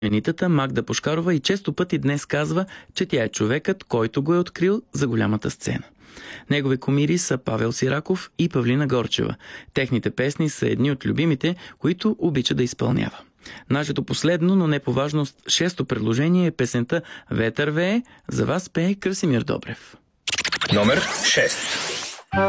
Знаменитата Магда Пушкарова и често пъти днес казва, че тя е човекът, който го е открил за голямата сцена. Негови кумири са Павел Сираков и Павлина Горчева. Техните песни са едни от любимите, които обича да изпълнява. Нашето последно, но не по важност, шесто предложение е песента «Ветър вее». За вас пее Красимир Добрев. Номер 6.